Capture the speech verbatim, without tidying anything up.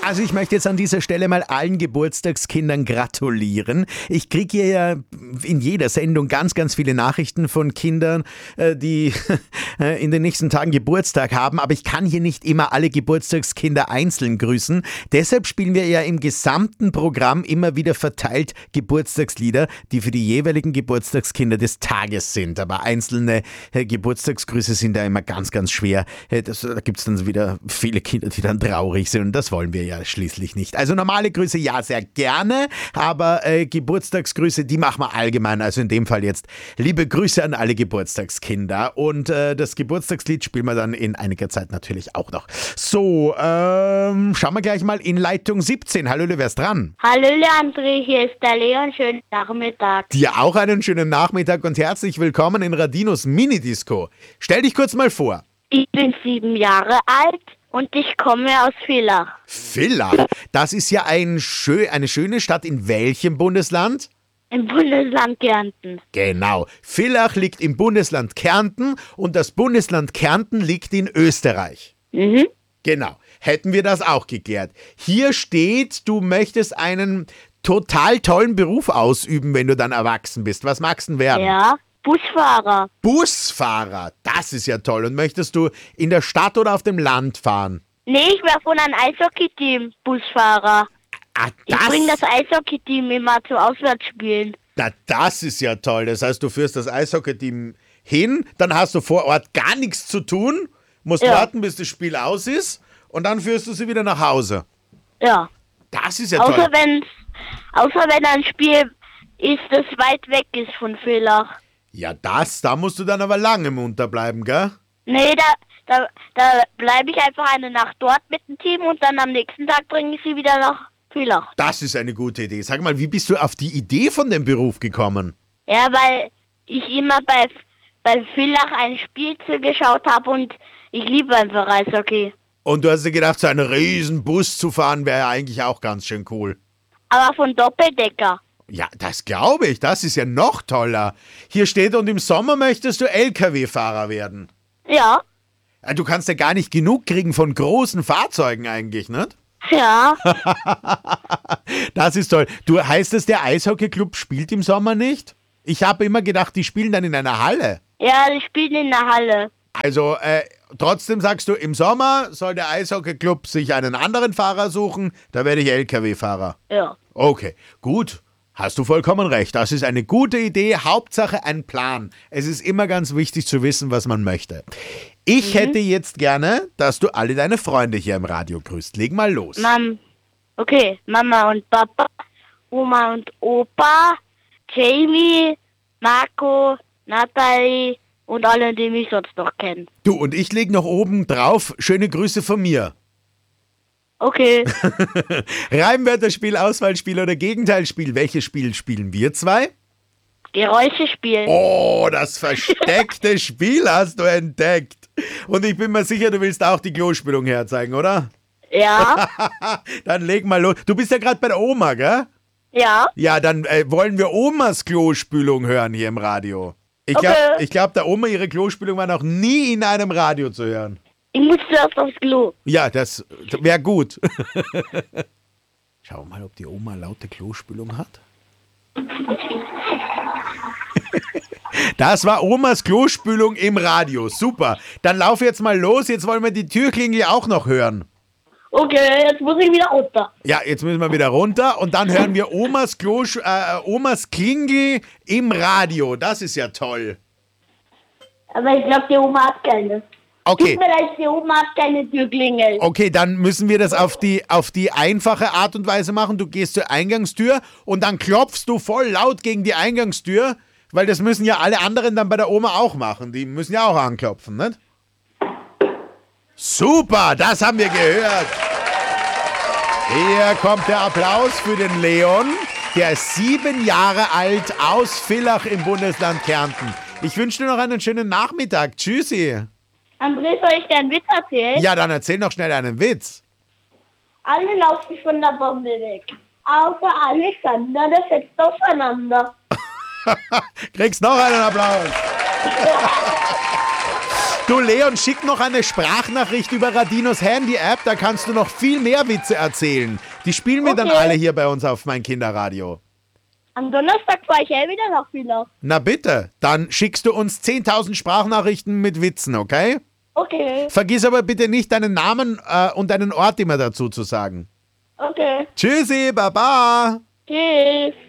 Also ich möchte jetzt an dieser Stelle mal allen Geburtstagskindern gratulieren. Ich kriege ja in jeder Sendung ganz, ganz viele Nachrichten von Kindern, die in den nächsten Tagen Geburtstag haben. Aber ich kann hier nicht immer alle Geburtstagskinder einzeln grüßen. Deshalb spielen wir ja im gesamten Programm immer wieder verteilt Geburtstagslieder, die für die jeweiligen Geburtstagskinder des Tages sind. Aber einzelne Geburtstagsgrüße sind da immer ganz, ganz schwer. Das, da gibt es dann wieder viele Kinder, die dann traurig sind. Und das wollen wir ja schließlich nicht. Also normale Grüße, ja, sehr gerne, aber äh, Geburtstagsgrüße, die machen wir allgemein. Also in dem Fall jetzt liebe Grüße an alle Geburtstagskinder. Und äh, das Geburtstagslied spielen wir dann in einiger Zeit natürlich auch noch. So, ähm, schauen wir gleich mal in Leitung siebzehn. Hallo, wer ist dran? Hallo, André, hier ist der Leon. Schönen Nachmittag. Dir auch einen schönen Nachmittag und herzlich willkommen in Radinos Minidisco. Stell dich kurz mal vor. Ich bin sieben Jahre alt. Und ich komme aus Villach. Villach? Das ist ja ein schö- eine schöne Stadt. In welchem Bundesland? Im Bundesland Kärnten. Genau. Villach liegt im Bundesland Kärnten und das Bundesland Kärnten liegt in Österreich. Mhm. Genau. Hätten wir das auch geklärt. Hier steht, du möchtest einen total tollen Beruf ausüben, wenn du dann erwachsen bist. Was magst du denn werden? Ja. Busfahrer. Busfahrer, das ist ja toll. Und möchtest du in der Stadt oder auf dem Land fahren? Nee, ich wäre von einem Eishockey-Team Busfahrer. Ah, ich das, bringe das Eishockey-Team immer zu Auswärtsspielen. na, das ist ja toll. Das heißt, du führst das Eishockey-Team hin, dann hast du vor Ort gar nichts zu tun, musst Ja. warten, bis das Spiel aus ist und dann führst du sie wieder nach Hause. Ja. Das ist ja Außer toll. wenn's, außer wenn ein Spiel ist, das weit weg ist von Villach. Ja, das, da musst du dann aber lange munter bleiben, gell? Nee, da, da, da bleibe ich einfach eine Nacht dort mit dem Team und dann am nächsten Tag bringe ich sie wieder nach Villach. Das ist eine gute Idee. Sag mal, wie bist du auf die Idee von dem Beruf gekommen? Ja, weil ich immer bei, bei Villach ein Spiel zugeschaut habe und ich liebe einfach Eishockey. Und du hast dir gedacht, so einen riesen Bus zu fahren wäre ja eigentlich auch ganz schön cool. Aber von Doppeldecker. Ja, das glaube ich. Das ist ja noch toller. Hier steht, und im Sommer möchtest du L K W-Fahrer werden. Ja. Ja, du kannst ja gar nicht genug kriegen von großen Fahrzeugen eigentlich, nicht? Ja. Das ist toll. Du, heißt es, der Eishockeyclub spielt im Sommer nicht? Ich habe immer gedacht, die spielen dann in einer Halle. Ja, die spielen in der Halle. Also, äh, trotzdem sagst du, im Sommer soll der Eishockeyclub sich einen anderen Fahrer suchen, da werde ich L K W-Fahrer. Ja. Okay, gut. Hast du vollkommen recht. Das ist eine gute Idee. Hauptsache ein Plan. Es ist immer ganz wichtig zu wissen, was man möchte. Ich Mhm. hätte jetzt gerne, dass du alle deine Freunde hier im Radio grüßt. Leg mal los. Mam. Okay, Mama und Papa, Oma und Opa, Jamie, Marco, Natalie und alle, die mich sonst noch kennen. Du, und ich leg noch oben drauf, schöne Grüße von mir. Okay. Reimwörterspiel, Auswahlspiel oder Gegenteilspiel. Welches Spiel spielen wir zwei? Geräusche spielen. Oh, das versteckte Spiel hast du entdeckt. Und ich bin mir sicher, du willst auch die Klospülung herzeigen, oder? Ja. Dann leg mal los. Du bist ja gerade bei der Oma, gell? Ja. Ja, dann äh, wollen wir Omas Klospülung hören hier im Radio. Ich Okay. glaube, ich glaub, der Oma, ihre Klospülung war noch nie in einem Radio zu hören. Ich muss zuerst aufs Klo. Ja, das wäre gut. Schau mal, ob die Oma laute Klospülung hat. Das war Omas Klospülung im Radio. Super. Dann lauf jetzt mal los. Jetzt wollen wir die Türklingel auch noch hören. Okay, jetzt muss ich wieder runter. Ja, jetzt müssen wir wieder runter und dann hören wir Omas, Klosch, äh, Omas Klingel im Radio. Das ist ja toll. Aber ich glaube, die Oma hat keine. Okay. Tut mir leid, die Oma hat keine Türklingel. Okay, dann müssen wir das auf die, auf die einfache Art und Weise machen. Du gehst zur Eingangstür und dann klopfst du voll laut gegen die Eingangstür, weil das müssen ja alle anderen dann bei der Oma auch machen. Die müssen ja auch anklopfen, nicht? Super, das haben wir gehört. Hier kommt der Applaus für den Leon, der ist sieben Jahre alt aus Villach im Bundesland Kärnten. Ich wünsche dir noch einen schönen Nachmittag. Tschüssi. André, soll ich dir einen Witz erzählen? Ja, dann erzähl noch schnell einen Witz. Alle laufen von der Bombe weg. Außer Alexander, der setzt aufeinander. Kriegst noch einen Applaus. Du Leon, schick noch eine Sprachnachricht über Radinos Handy-App, da kannst du noch viel mehr Witze erzählen. Die spielen wir dann Okay. alle hier bei uns auf mein Kinderradio. Am Donnerstag fahre ich eh wieder nach Villach. Na bitte, dann schickst du uns zehntausend Sprachnachrichten mit Witzen, okay? Okay, Vergiss aber bitte nicht deinen Namen äh, und deinen Ort immer dazu zu sagen. okay. Tschüssi, baba. Tschüss.